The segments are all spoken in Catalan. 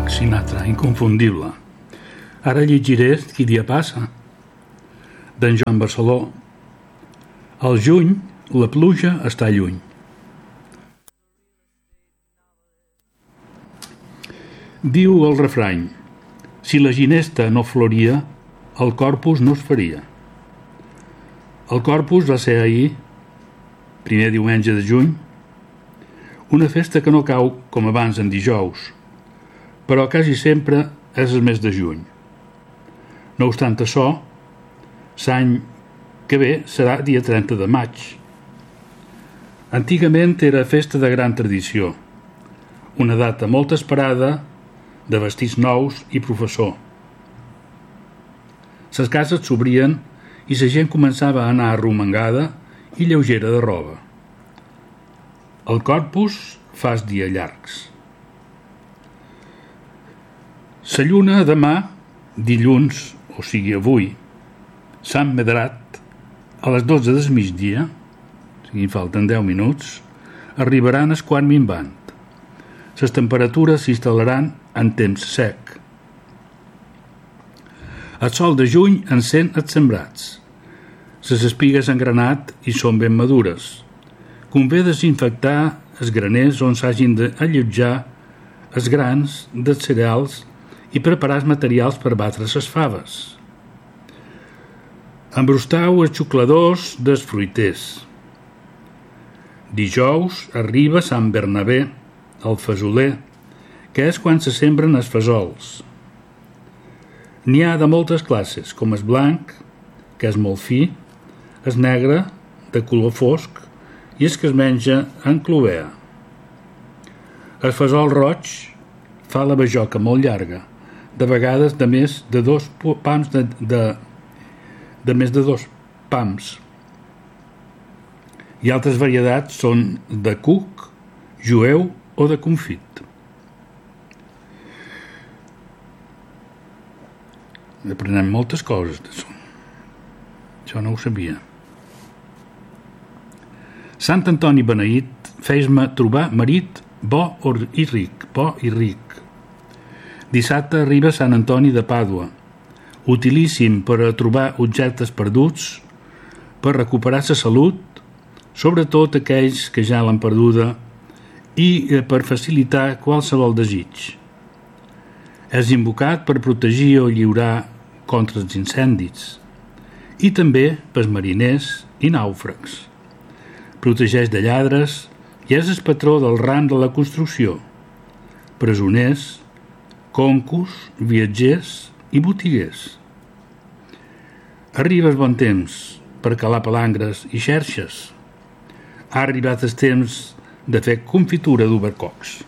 Frank Sinatra, inconfundible. Ara llegiré Qui dia passa, d'en Joan Barceló. Al juny, la pluja està lluny. Diu el refrany: si la ginesta no floria, el Corpus no es faria. El Corpus va ser ahir, primer diumenge de juny, una festa que no cau com abans en dijous, però quasi sempre és el mes de juny. No obstant això, l'any que ve serà dia 30 de maig. Antigament era festa de gran tradició, una data molt esperada, de vestits nous i professor. Les cases s'obrien i la gent començava a anar arromangada i lleugera de roba. El Corpus fa els dies llargs. La lluna demà, dilluns, o sigui avui, Sant Medrat, a les 12 del migdia, o sigui, falten 10 minuts, arribaran el quart minvant. Les temperatures s'instal·laran en temps sec. El sol de juny encén els sembrats. Les espigues han granat i són ben madures. Convé desinfectar els graners on s'hagin d'allotjar els grans dels cereals i preparar els materials per batre les faves. Embrostau els xucladors dels fruiters. Dijous arriba Sant Bernabé, el fesoler, que és quan se sembren els fesols. N'hi ha de moltes classes, com el blanc, que és molt fi, el negre, de color fosc, i el que es menja en clovea. El fesol roig fa la bajoca molt llarga, de vegades de més de 2 pams de més de 2 pams. I altres varietats són de cuc, jueu o de confit. Aprenem moltes coses d'això. Això no ho sabia. Sant Antoni beneït, fes-me trobar marit bo i ric. Dissabte arriba Sant Antoni de Pàdua, utilíssim per a trobar objectes perduts, per recuperar la salut, sobretot aquells que ja l'han perduda, i per facilitar qualsevol desig. És invocat per protegir o lliurar contra els incendis i també pels mariners i nàufrags. Protegeix de lladres i és el patró del ram de la construcció, presoners, concos, viatgers i botiguers. Arriba el bon temps per calar palangres i xerxes. Ha arribat el temps de fer confitura d'obercocs.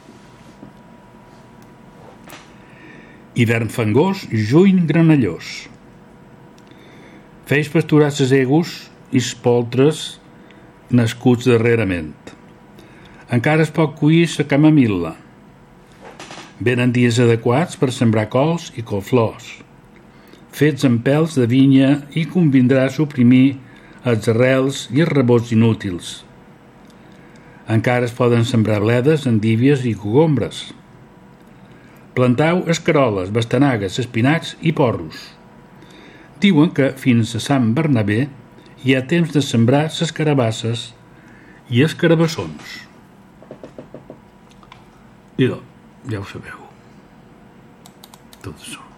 Hivern fangós, juny granellós. Feix pasturar ses egos i els poltres nascuts darrerament. Encara es pot cuir la camamil·la. Venen dies adequats per sembrar cols i colflors, fets amb pèls de vinya, i convindrà suprimir els arrels i els rebots inútils. Encara es poden sembrar bledes, endívies i cogombres. Plantau escaroles, bastanagues, espinacs i porros. Diuen que fins a Sant Bernabé hi ha temps de sembrar ses carabasses i els carabassons. I ja ho sabeu, tot això.